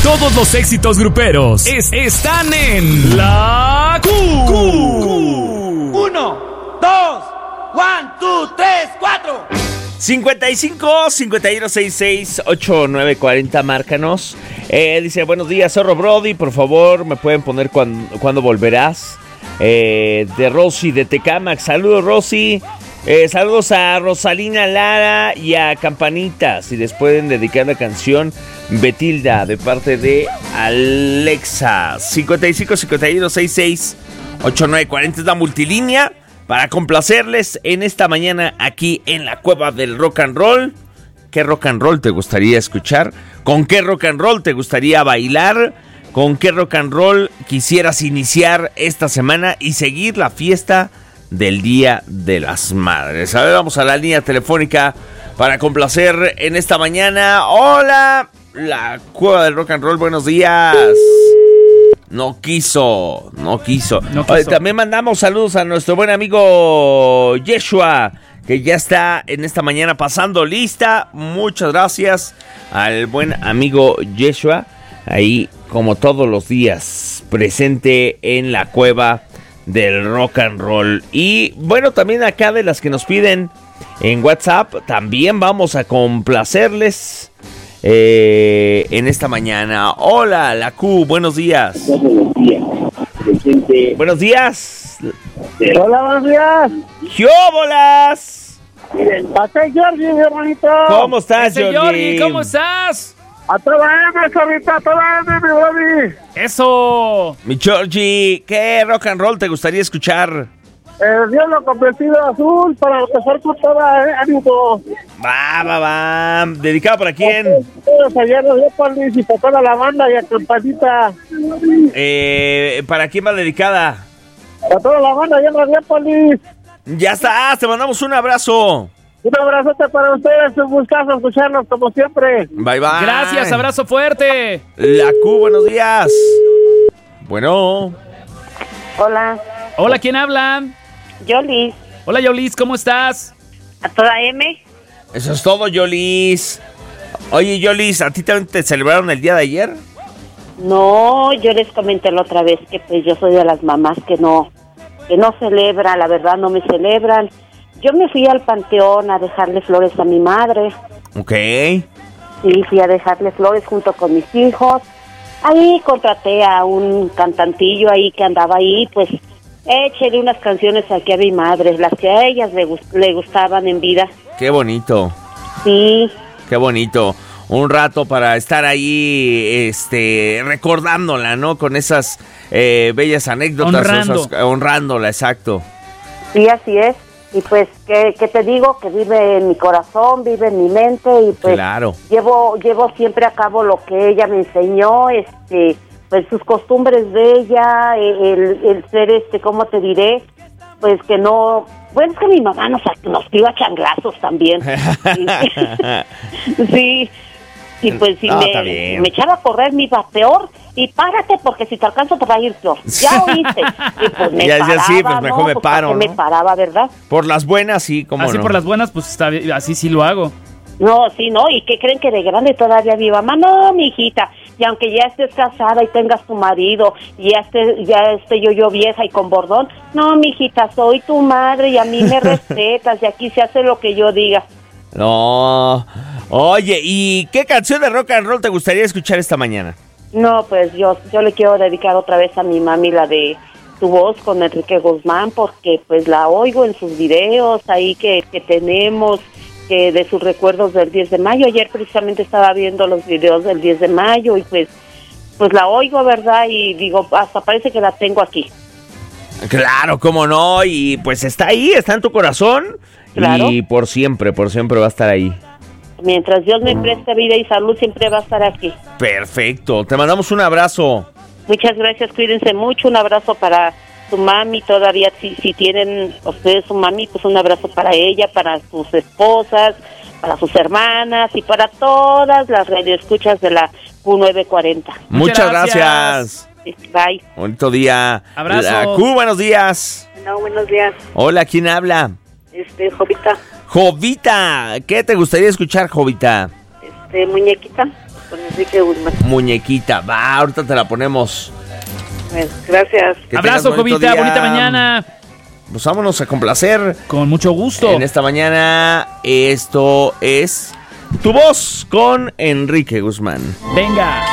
Todos los éxitos gruperos están en La Q. 1, 2, 1, 2, 3, 4. 55 51 66 8940, márcanos. Dice, buenos días, Zorro Brody, por favor, me pueden poner cuando volverás. De Rosy de Tecámac, saludos Rosy. Saludos a Rosalina Lara y a Campanita, si les pueden dedicar la canción Betilda de parte de Alexa. 55 51 66 8940 es la multilínea para complacerles en esta mañana aquí en la Cueva del Rock and Roll. ¿Qué rock and roll te gustaría escuchar? ¿Con qué rock and roll te gustaría bailar? ¿Con qué rock and roll quisieras iniciar esta semana y seguir la fiesta del Día de las Madres? A ver, vamos a la línea telefónica para complacer en esta mañana. Hola, la Cueva del Rock and Roll, buenos días. No quiso. También mandamos saludos a nuestro buen amigo Yeshua, que ya está en esta mañana pasando lista. Muchas gracias al buen amigo Yeshua, ahí como todos los días, presente en la Cueva del Rock and Roll. Y bueno, también acá de las que nos piden en WhatsApp, también vamos a complacerles en esta mañana. Hola, la Q, buenos días. Buenos días. Hola, buenos días. ¡Jóbolas! Pasé Jordi, mi hermanito. ¿Cómo estás, Jordi? ¿Cómo estás? A toda M, Zorrita, a toda M, mi Bobby. ¡Eso! Mi Georgie, ¿qué rock and roll te gustaría escuchar? Diablo con vestido azul para empezar con toda, ánimo. Va. ¿Dedicado para quién? Todos allá en Leopolis y para toda la banda y a Campanita. ¿Para quién va dedicada? Para toda la banda allá en Leopolis. Ya está, te mandamos un abrazo. Un abrazote para ustedes, un gustazo escucharlos como siempre. Bye. Gracias, abrazo fuerte. La Q, buenos días. Bueno. Hola, ¿quién habla? Yolis. Hola, Yolis, ¿cómo estás? A toda M. Eso es todo, Yolis. Oye, Yolis, ¿a ti también te celebraron el día de ayer? No, yo les comenté la otra vez que pues yo soy de las mamás que no celebran, la verdad no me celebran. Yo me fui al panteón a dejarle flores a mi madre. Ok. Sí, fui a dejarle flores junto con mis hijos. Ahí contraté a un cantantillo ahí que andaba ahí, pues échale unas canciones aquí a mi madre, las que a ellas le gustaban en vida. Qué bonito. Sí. Qué bonito. Un rato para estar ahí, recordándola, ¿no? Con esas bellas anécdotas. Honrándola, exacto. Sí, así es. Y pues, que te digo, que vive en mi corazón, vive en mi mente, y pues claro. Llevo siempre a cabo lo que ella me enseñó, pues sus costumbres de ella, el ser, ¿cómo te diré? Pues que no... Bueno, es que mi mamá nos iba a changlazos también. Sí. Y pues si me echaba a correr, me iba peor. Y párate, porque si te alcanzo te va a ir peor. Ya oíste. Y pues me paraba, sí, pues mejor ¿no? me paro, ¿no? Me paraba, ¿verdad? Por las buenas, sí, ¿cómo así no? Por las buenas, pues está bien, así sí lo hago. No, sí, ¿no? ¿Y qué creen que de grande todavía mi mamá? No, mijita. Y aunque ya estés casada y tengas tu marido, y ya esté yo vieja y con bordón, no, mijita, soy tu madre y a mí me respetas y aquí se hace lo que yo diga. No. Oye, ¿y qué canción de rock and roll te gustaría escuchar esta mañana? No, pues yo le quiero dedicar otra vez a mi mami la de Tu Voz con Enrique Guzmán, porque pues la oigo en sus videos ahí que tenemos, que de sus recuerdos del 10 de mayo. Ayer precisamente estaba viendo los videos del 10 de mayo y pues la oigo, ¿verdad? Y digo, hasta parece que la tengo aquí. Claro, cómo no, y pues está ahí, está en tu corazón. Claro. Y por siempre va a estar ahí. Mientras Dios me preste vida y salud, siempre va a estar aquí. Perfecto, te mandamos un abrazo. Muchas gracias, cuídense mucho, un abrazo para su mami, todavía si tienen ustedes su mami, pues un abrazo para ella, para sus esposas, para sus hermanas y para todas las radioescuchas de la Q940. Muchas gracias. Bye. Bonito día. Abrazo. La Q, buenos días. No, buenos días. Hola, ¿quién habla? Jovita. Jovita, ¿qué te gustaría escuchar, Jovita? Muñequita, con Enrique Guzmán. Muñequita, va, ahorita te la ponemos. Bueno, gracias. Que Abrazo, tengas bonito Jovita, día. bonita mañana. Pues vámonos a complacer. Con mucho gusto. En esta mañana, esto es Tu Voz con Enrique Guzmán. Venga.